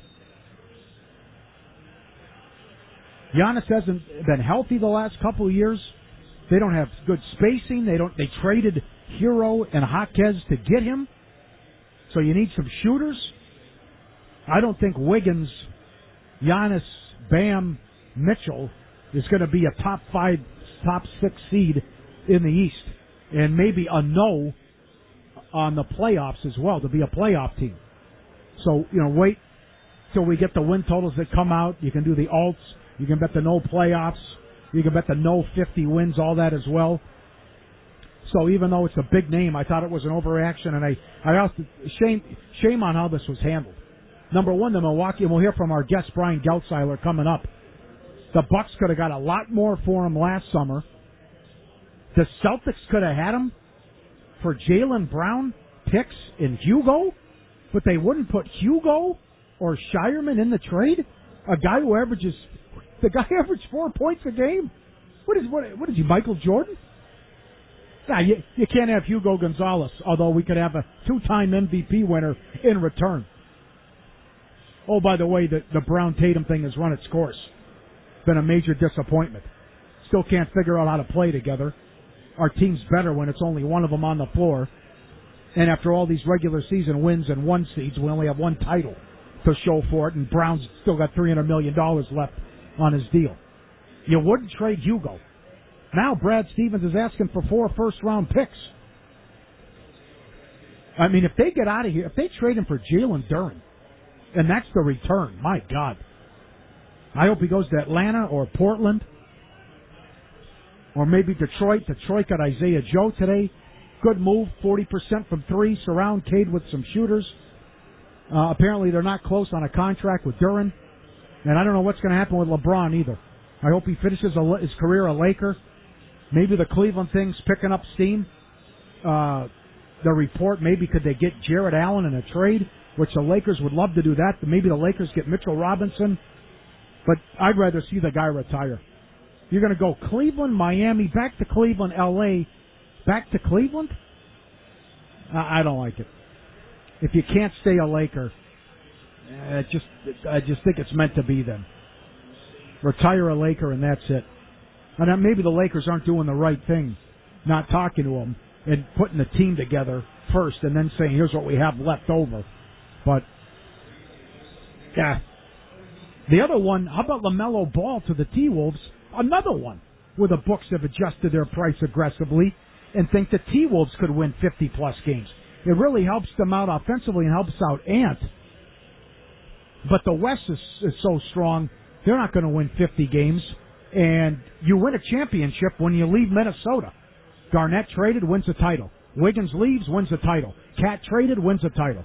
Giannis hasn't been healthy the last couple of years. They don't have good spacing. They don't. They traded Hero and Jaquez to get him. So you need some shooters. I don't think Wiggins, Giannis, Bam, Mitchell is going to be a top five, top six seed in the East. And maybe a no on the playoffs as well to be a playoff team. So, you know, wait till we get the win totals that come out. You can do the alts. You can bet the no playoffs. You can bet the no fifty wins, all that as well. So even though it's a big name, I thought it was an overreaction, and I, I also, shame, shame on how this was handled. Number one, the Milwaukee, and we'll hear from our guest Brian Geltzeiler coming up. The Bucks could have got a lot more for him last summer. The Celtics could have had him for Jaylen Brown, picks, and Hugo, but they wouldn't put Hugo or Shireman in the trade. A guy who averages, the guy averaged four points a game. What is what? What is he, Michael Jordan? Nah, you, you can't have Hugo Gonzalez, although we could have a two-time M V P winner in return. Oh, by the way, the, the Brown-Tatum thing has run its course. Been a major disappointment. Still can't figure out how to play together. Our team's better when it's only one of them on the floor. And after all these regular season wins and one seeds, we only have one title to show for it, and Brown's still got three hundred million dollars left on his deal. You wouldn't trade Hugo. Now Brad Stevens is asking for four first-round picks. I mean, if they get out of here, if they trade him for Jalen Duren, and that's the return, my God. I hope he goes to Atlanta or Portland or maybe Detroit. Detroit got Isaiah Joe today. Good move, forty percent from three. Surround Cade with some shooters. Uh, apparently they're not close on a contract with Duren. And I don't know what's going to happen with LeBron either. I hope he finishes a, his career a Laker. Maybe the Cleveland thing's picking up steam. Uh, the report, maybe could they get Jared Allen in a trade, which the Lakers would love to do that. Maybe the Lakers get Mitchell Robinson. But I'd rather see the guy retire. You're going to go Cleveland, Miami, back to Cleveland, L A, back to Cleveland? I, I don't like it. If you can't stay a Laker, uh, just I just think it's meant to be then. Retire a Laker and that's it. And then maybe the Lakers aren't doing the right thing, not talking to them and putting the team together first and then saying, here's what we have left over. But, yeah. The other one, how about LaMelo Ball to the T-Wolves? Another one where the books have adjusted their price aggressively and think the T-Wolves could win fifty-plus games. It really helps them out offensively and helps out Ant. But the West is, is so strong, they're not going to win fifty games. And you win a championship when you leave Minnesota. Garnett traded, wins a title. Wiggins leaves, wins a title. Cat traded, wins a title.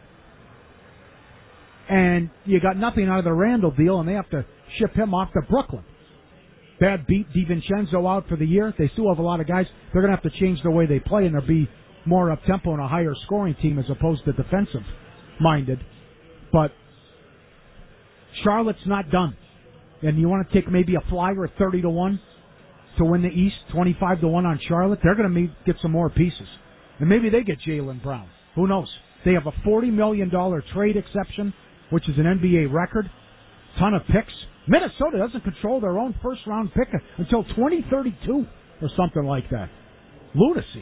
And you got nothing out of the Randall deal, and they have to ship him off to Brooklyn. Bad beat DiVincenzo out for the year. They still have a lot of guys. They're going to have to change the way they play, and they'll be more up-tempo and a higher scoring team as opposed to defensive-minded. But Charlotte's not done. And you want to take maybe a flyer at thirty to one to win the East, twenty-five to one on Charlotte? They're going to get some more pieces. And maybe they get Jaylen Brown. Who knows? They have a forty million dollars trade exception, which is an N B A record. Ton of picks. Minnesota doesn't control their own first-round pick until twenty thirty-two or something like that. Lunacy.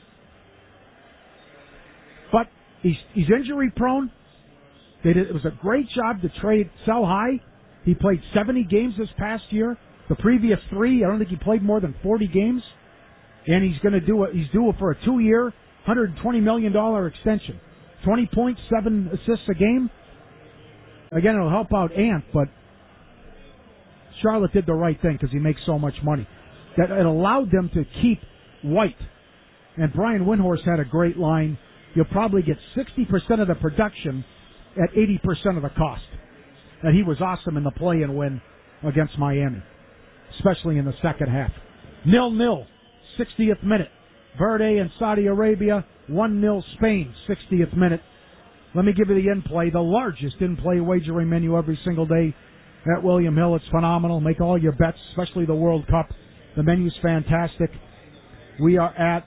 But he's, he's injury-prone. They did, it was a great job to trade, sell high. He played seventy games this past year. The previous three, I don't think he played more than forty games. And he's going to do a, he's due for a two-year, one hundred twenty million dollars extension. twenty point seven assists a game. Again, it'll help out Ant, but Charlotte did the right thing because he makes so much money. That it allowed them to keep White. And Brian Windhorst had a great line. You'll probably get sixty percent of the production at eighty percent of the cost. And he was awesome in the play-in win against Miami, especially in the second half. Nil-nil, sixtieth minute. Verde and Saudi Arabia, one nil Spain, sixtieth minute. Let me give you the in-play, the largest in-play wagering menu every single day at William Hill. It's phenomenal. Make all your bets, especially the World Cup. The menu's fantastic. We are at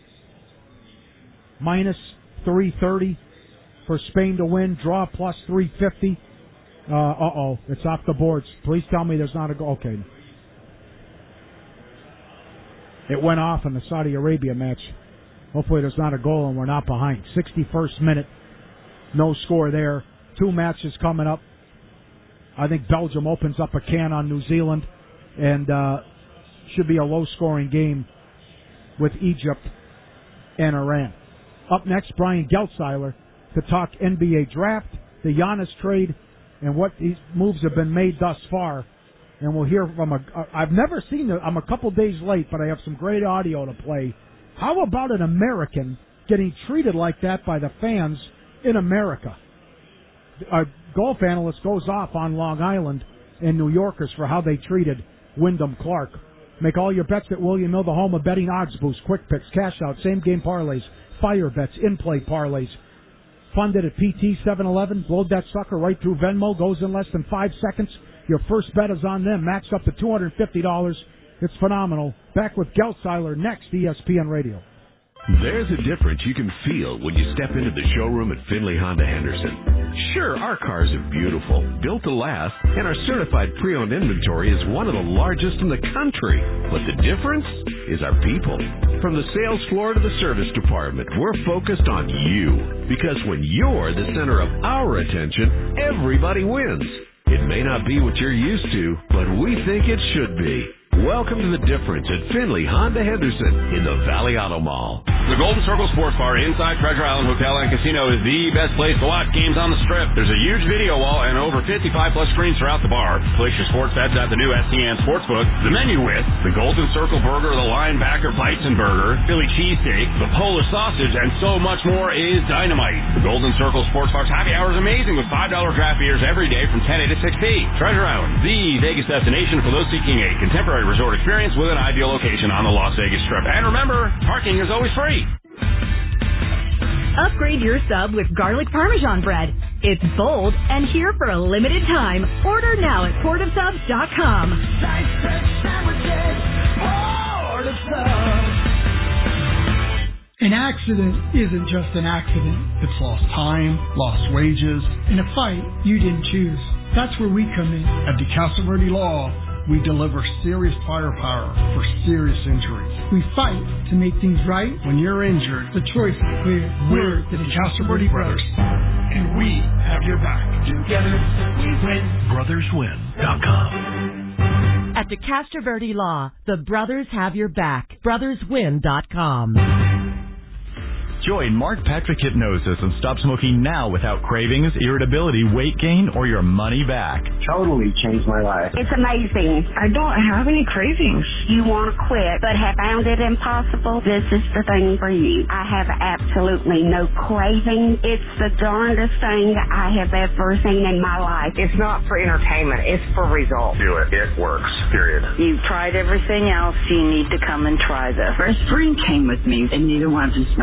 minus three thirty for Spain to win. Draw plus three fifty. Uh, uh-oh, it's off the boards. Please tell me there's not a goal. Okay. It went off in the Saudi Arabia match. Hopefully there's not a goal and we're not behind. sixty-first minute. No score there. Two matches coming up. I think Belgium opens up a can on New Zealand, and uh, should be a low-scoring game with Egypt and Iran. Up next, Brian Geltzeiler to talk N B A draft, the Giannis trade, and what these moves have been made thus far. And we'll hear from a... I've never seen it. I'm a couple days late, but I have some great audio to play. How about an American getting treated like that by the fans in America? A golf analyst goes off on Long Island and New Yorkers for how they treated Wyndham Clark. Make all your bets at William Hill, the home of betting odds boost, quick picks, cash out, same game parlays, fire bets, in-play parlays. Funded at P T seven eleven. Load that sucker right through Venmo. Goes in less than five seconds. Your first bet is on them. Max up to two hundred fifty dollars. It's phenomenal. Back with Geltzeiler next, E S P N Radio. There's a difference you can feel when you step into the showroom at Finley Honda Henderson. Sure, our cars are beautiful, built to last, and our certified pre-owned inventory is one of the largest in the country. But the difference is our people. From the sales floor to the service department, we're focused on you. Because when you're the center of our attention, everybody wins. It may not be what you're used to, but we think it should be. Welcome to the difference at Finley Honda Henderson in the Valley Auto Mall. The Golden Circle Sports Bar inside Treasure Island Hotel and Casino is the best place to watch games on the Strip. There's a huge video wall and over fifty-five plus screens throughout the bar. Place your sports bets at the new S T N Sportsbook. The menu with the Golden Circle Burger, the Linebacker Bison Burger, Philly Cheesesteak, the Polar Sausage, and so much more is dynamite. The Golden Circle Sports Bar's happy hour is amazing with five dollar draft beers every day from ten A to six P. Treasure Island, the Vegas destination for those seeking a contemporary resort experience with an ideal location on the Las Vegas Strip. And remember, parking is always free. Upgrade your sub with garlic parmesan bread. It's bold and here for a limited time. Order now at port of subs dot com. An accident isn't just an accident. It's lost time, lost wages, in a fight you didn't choose. That's where we come in. At DeCastro Verde Law, we deliver serious firepower for serious injuries. We fight to make things right. When you're injured, the choice is clear. We're the DeCastro Verde Brothers, and we have your back. Together, we win. brothers win dot com. At DeCastro Verde Law, the brothers have your back. brothers win dot com. Join Mark Patrick Hypnosis and stop smoking now without cravings, irritability, weight gain, or your money back. Totally changed my life. It's amazing. I don't have any cravings. You want to quit, but have found it impossible? This is the thing for you. I have absolutely no craving. It's the darndest thing I have ever seen in my life. It's not for entertainment. It's for results. Do it. It works. Period. You've tried everything else. You need to come and try this. First spring came with me, and neither one of them smoked. I'm one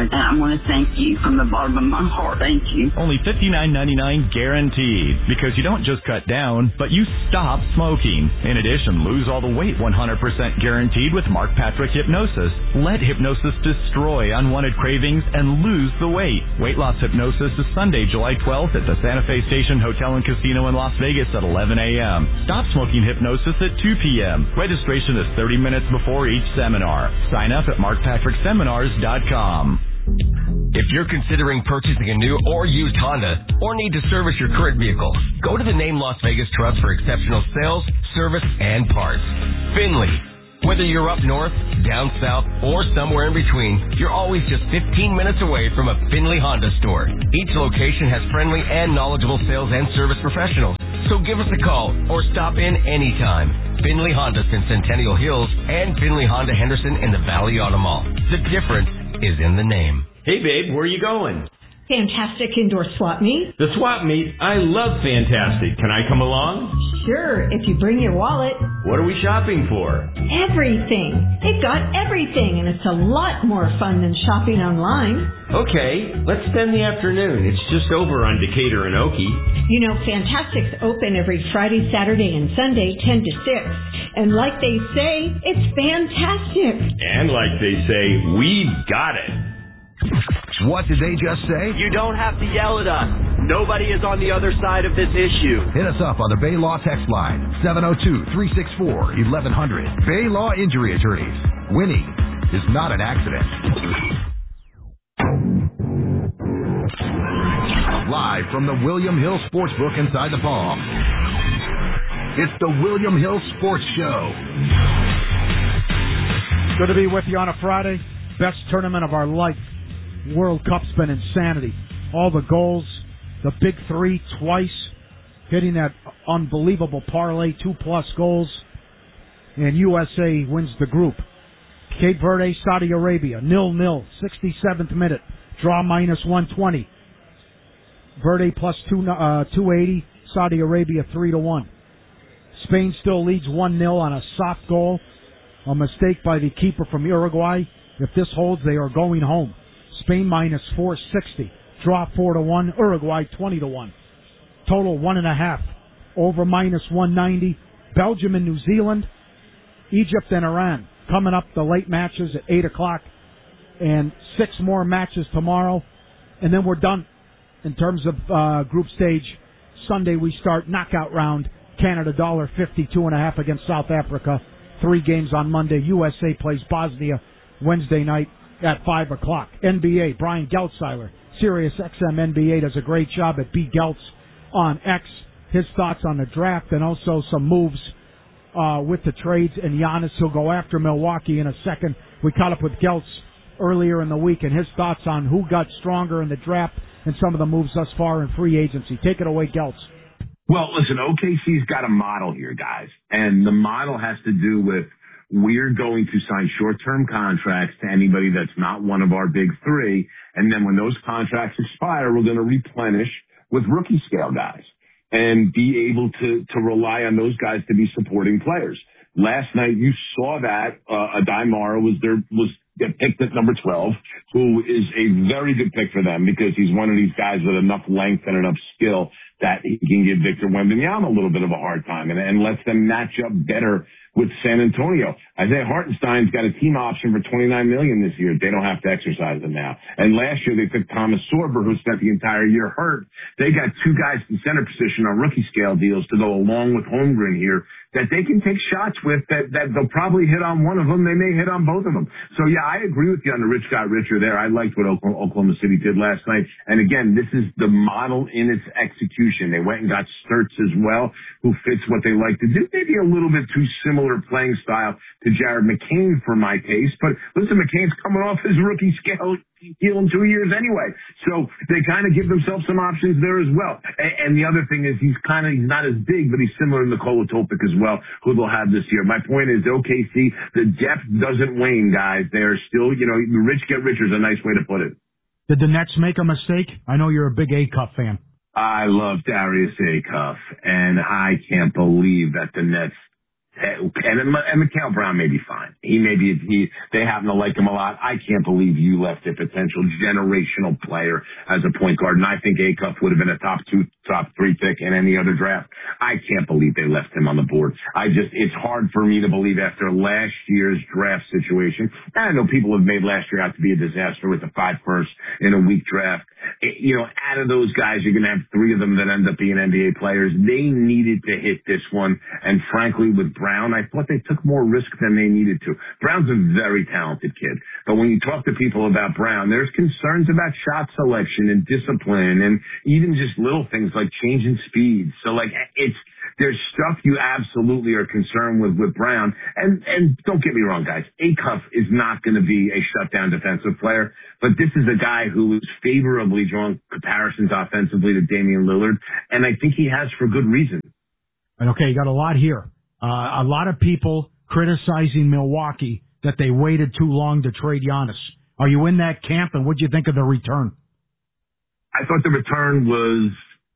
want to thank you from the bottom of my heart. Thank you. Only fifty-nine ninety-nine guaranteed, because you don't just cut down, but you stop smoking. In addition, lose all the weight one hundred percent guaranteed with Mark Patrick Hypnosis. Let hypnosis destroy unwanted cravings and lose the weight. Weight Loss Hypnosis is Sunday, July twelfth at the Santa Fe Station Hotel and Casino in Las Vegas at eleven a.m. Stop Smoking Hypnosis at two p.m. Registration is thirty minutes before each seminar. Sign up at mark patrick seminars dot com. If you're considering purchasing a new or used Honda or need to service your current vehicle, go to the name Las Vegas Trust for exceptional sales, service, and parts. Finley. Whether you're up north, down south, or somewhere in between, you're always just fifteen minutes away from a Finley Honda store. Each location has friendly and knowledgeable sales and service professionals. So give us a call or stop in anytime. Finley Honda in Centennial Hills and Finley Honda Henderson in the Valley Auto Mall. The difference is in the name. Hey, babe, where are you going? Fantastic indoor swap meet. The swap meet? I love Fantastic. Can I come along? Sure, if you bring your wallet. What are we shopping for? Everything. They've got everything, and it's a lot more fun than shopping online. Okay, let's spend the afternoon. It's just over on Decatur and Okie. You know, Fantastic's open every Friday, Saturday, and Sunday, ten to six. And like they say, it's fantastic. And like they say, we've got it. What did they just say? You don't have to yell at us. Nobody is on the other side of this issue. Hit us up on the Bay Law text line, seven oh two, three six four, eleven hundred. Bay Law Injury Attorneys. Winning is not an accident. Live from the William Hill Sportsbook inside the Palm. It's the William Hill Sports Show. Good to be with you on a Friday. Best tournament of our life. World Cup's been insanity. All the goals, the big three twice, hitting that unbelievable parlay, two-plus goals, and U S A wins the group. Cape Verde, Saudi Arabia, nil-nil, sixty-seventh minute, draw minus one twenty. Verde plus two, uh, two eighty, Saudi Arabia three to one. Spain still leads one nil on a soft goal, a mistake by the keeper from Uruguay. If this holds, they are going home. Spain minus four sixty. Draw four to one. Uruguay twenty to one. Total one and a half. Over minus one ninety. Belgium and New Zealand. Egypt and Iran. Coming up the late matches at eight o'clock. And six more matches tomorrow. And then we're done in terms of uh, group stage. Sunday we start knockout round. Canada one dollar fifty, two and a half against South Africa. Three games on Monday. U S A plays Bosnia Wednesday night at five o'clock. N B A, Brian Geltzeiler, Sirius X M N B A does a great job at B. Geltz on X. His thoughts on the draft and also some moves uh, with the trades. And Giannis, he'll go after Milwaukee in a second. We caught up with Geltz earlier in the week and his thoughts on who got stronger in the draft and some of the moves thus far in free agency. Take it away, Geltz. Well, listen, O K C's got a model here, guys. And the model has to do with we're going to sign short-term contracts to anybody that's not one of our big three. And then when those contracts expire, we're going to replenish with rookie scale guys and be able to, to rely on those guys to be supporting players. Last night, you saw that, uh, Adai Mara was there, was picked at number twelve, who is a very good pick for them because he's one of these guys with enough length and enough skill that he can give Victor Wembanyama a little bit of a hard time and, and lets them match up better with San Antonio. Isaiah Hartenstein's got a team option for twenty-nine million dollars this year. They don't have to exercise it now. And last year they took Thomas Sorber, who spent the entire year hurt. They got two guys in center position on rookie scale deals to go along with Holmgren here that they can take shots with that, that they'll probably hit on one of them. They may hit on both of them. So yeah, I agree with you on the rich got richer there. I liked what Oklahoma City did last night. And again, this is the model in its execution. They went and got Sturts as well, who fits what they like to do. Maybe a little bit too similar playing style to Jared McCain for my taste. But listen, McCain's coming off his rookie scale deal in two years anyway. So they kind of give themselves some options there as well. And, and the other thing is he's kind of, he's not as big, but he's similar to Nikola Topic as well, who they'll have this year. My point is O K C, the depth doesn't wane, guys. They're still, you know, the rich get richer is a nice way to put it. Did the Nets make a mistake? I know you're a big A-Cup fan. I love Darius Acuff, and I can't believe that the Nets And, and Mikhail Brown may be fine. He may be, he, they happen to like him a lot. I can't believe you left a potential generational player as a point guard. And I think Acuff would have been a top two, top three pick in any other draft. I can't believe they left him on the board. I just, it's hard for me to believe after last year's draft situation. I know people have made last year out to be a disaster with the five first in a weak draft. It, you know, out of those guys, you're going to have three of them that end up being N B A players. They needed to hit this one. And frankly, with Brown, I thought they took more risk than they needed to. Brown's a very talented kid. But when you talk to people about Brown, there's concerns about shot selection and discipline and even just little things like changing speeds. So like it's, there's stuff you absolutely are concerned with with Brown. And, and don't get me wrong, guys. Acuff is not going to be a shutdown defensive player, but this is a guy who is favorably drawn comparisons offensively to Damian Lillard. And I think he has for good reason. Okay, you got a lot here. Uh, a lot of people criticizing Milwaukee that they waited too long to trade Giannis. Are you in that camp, and what do you think of the return? I thought the return was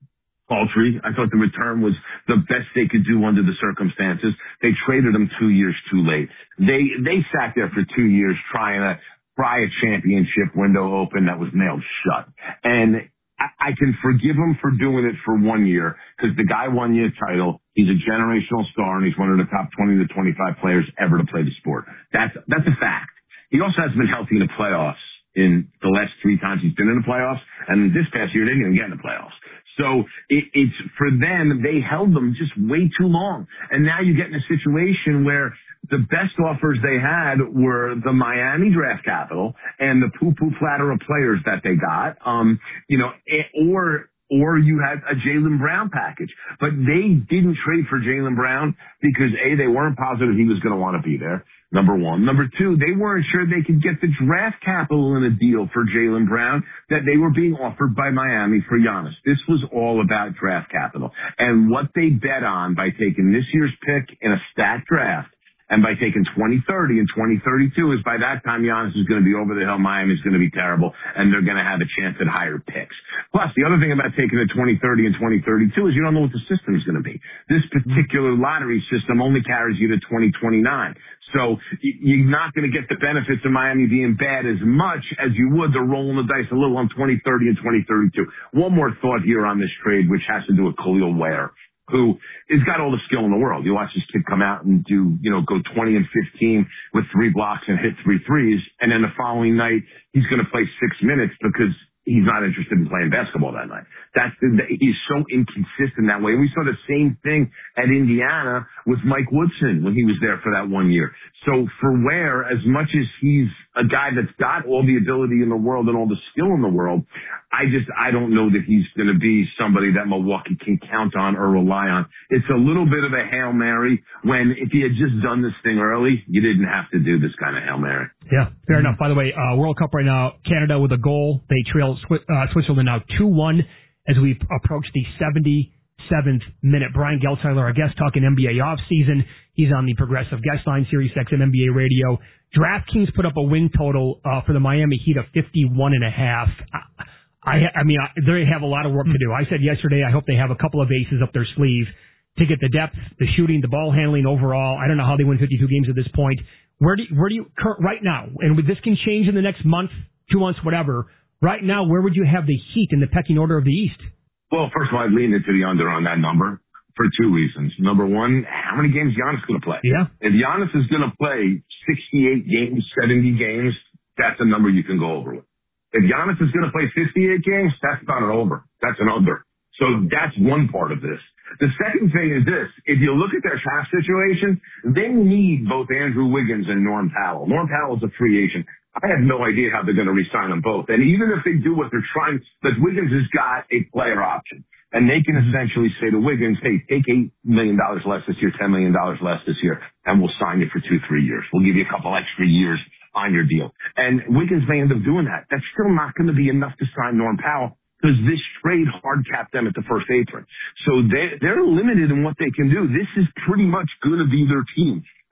paltry. I thought the return was the best they could do under the circumstances. They traded him two years too late. They they sat there for two years trying to pry a championship window open that was nailed shut. And I, I can forgive him for doing it for one year because the guy won you a title. He's a generational star, and he's one of the top twenty to twenty-five players ever to play the sport. That's that's a fact. He also hasn't been healthy in the playoffs in the last three times he's been in the playoffs, and this past year they didn't even get in the playoffs. So it, it's for them, they held them just way too long. And now you get in a situation where the best offers they had were the Miami draft capital and the poo-poo platter of players that they got, um, you know, or or you had a Jaylen Brown package. But they didn't trade for Jaylen Brown because, A, they weren't positive he was going to want to be there, number one. Number two, they weren't sure they could get the draft capital in a deal for Jaylen Brown that they were being offered by Miami for Giannis. This was all about draft capital. And what they bet on by taking this year's pick in a stacked draft and by taking twenty thirty and twenty thirty-two is by that time Giannis is going to be over the hill, Miami's going to be terrible, and they're going to have a chance at higher picks. Plus, the other thing about taking the twenty thirty and twenty thirty-two is you don't know what the system is going to be. This particular lottery system only carries you to twenty twenty-nine. So you're not going to get the benefits of Miami being bad as much as you would the rolling the dice a little on twenty thirty and twenty thirty-two. One more thought here on this trade, which has to do with Khalil Ware, who has got all the skill in the world. You watch this kid come out and do, you know, go twenty and fifteen with three blocks and hit three threes, and then the following night he's going to play six minutes because he's not interested in playing basketball that night. That's the, he's so inconsistent that way. And we saw the same thing at Indiana with Mike Woodson when he was there for that one year. So for Ware, as much as he's a guy that's got all the ability in the world and all the skill in the world, I just, I don't know that he's going to be somebody that Milwaukee can count on or rely on. It's a little bit of a Hail Mary when if he had just done this thing early, you didn't have to do this kind of Hail Mary. Yeah, fair enough. By the way, uh, World Cup right now, Canada with a goal. They trail Swi- uh, Switzerland now two one as we approach the seventy-seventh minute. Brian Geltzeiler, our guest, talking N B A offseason. He's on the Progressive Guest Line, Sirius X M N B A Radio. DraftKings put up a win total uh, for the Miami Heat of fifty-one and a half. I, I mean, I, they have a lot of work to do. I said yesterday, I hope they have a couple of aces up their sleeve to get the depth, the shooting, the ball handling overall. I don't know how they win fifty-two games at this point. Where do you, where do you right now? And this can change in the next month, two months, whatever. Right now, where would you have the Heat in the pecking order of the East? Well, first of all, I'd lean into the under on that number for two reasons. Number one, how many games Giannis going to play? Yeah. If Giannis is going to play sixty-eight games, seventy games, that's a number you can go over with. If Giannis is going to play fifty-eight games, that's not an over. That's an under. So that's one part of this. The second thing is this. If you look at their cap situation, they need both Andrew Wiggins and Norm Powell. Norm Powell is a free agent. I have no idea how they're going to re-sign them both. And even if they do what they're trying, that Wiggins has got a player option. And they can essentially say to Wiggins, hey, take eight million dollars less this year, ten million dollars less this year, and we'll sign you for two, three years. We'll give you a couple extra years on your deal. And Wiggins may end up doing that. That's still not going to be enough to sign Norm Powell because this trade hard capped them at the first apron. So they, they're limited in what they can do. This is pretty much going to be their team.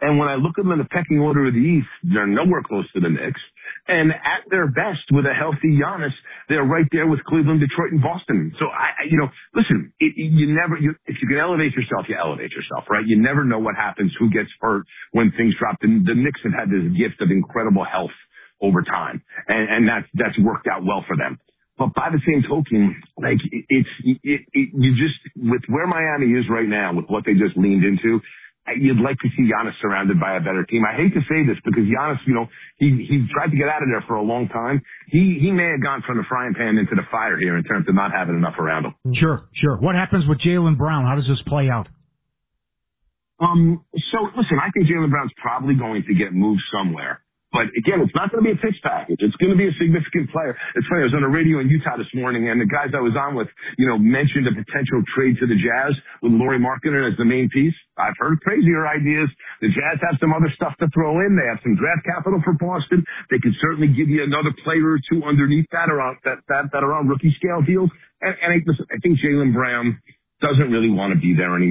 And when I look at them in the pecking order of the East, they're nowhere close to the Knicks. And at their best, with a healthy Giannis, they're right there with Cleveland, Detroit, and Boston. So, I, you know, listen, it, you never, you, if you can elevate yourself, you elevate yourself, right? You never know what happens, who gets hurt when things drop. And the Knicks have had this gift of incredible health over time. And, and that's, that's worked out well for them. But by the same token, like, it's, it, it, you just, with where Miami is right now, with what they just leaned into, you'd like to see Giannis surrounded by a better team. I hate to say this because Giannis, you know, he he tried to get out of there for a long time. He he may have gone from the frying pan into the fire here in terms of not having enough around him. Sure, sure. What happens with Jaylen Brown? How does this play out? Um. So listen, I think Jaylen Brown's probably going to get moved somewhere. But again, it's not going to be a pitch package. It's going to be a significant player. It's funny, I was on the radio in Utah this morning, and the guys I was on with, you know, mentioned a potential trade to the Jazz with Lauri Markkanen as the main piece. I've heard crazier ideas. The Jazz have some other stuff to throw in. They have some draft capital for Boston. They could certainly give you another player or two underneath that around that that, that are on rookie scale deals. And, and I, listen, I think Jaylen Brown doesn't really want to be there anymore.